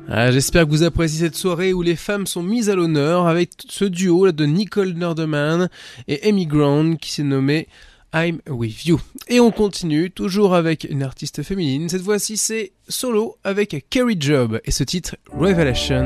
J'espère que vous appréciez cette soirée où les femmes sont mises à l'honneur avec ce duo là de Nicole Nerdeman et Amy Grant qui s'est nommé I'm With You. Et on continue toujours avec une artiste féminine. Cette fois-ci c'est solo avec Carrie Job et ce titre Revelation.